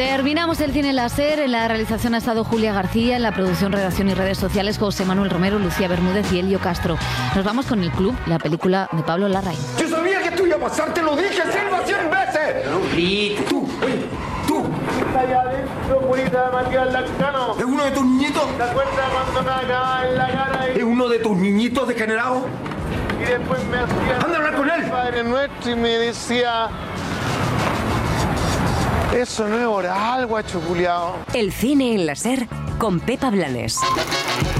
Terminamos el cine láser. En la realización ha estado Julia García, en la producción, redacción y redes sociales José Manuel Romero, Lucía Bermúdez y Elio Castro. Nos vamos con El Club, la película de Pablo Larraín. Yo sabía que esto iba a pasar, te lo dije, Silva, 100 veces. No grites. Tú, oye, tú. Está allá adentro, purita de Matías Lacano. ¿Es uno de tus niñitos? ¿Te acuerdas cuando me acababa en la cara ¿Es uno de tus niñitos degenerados? y después me hacía... Anda a hablar con él. Padre Nuestro y me decía... Eso no es oral, guacho culiao. El cine en la SER con Pepa Blanes.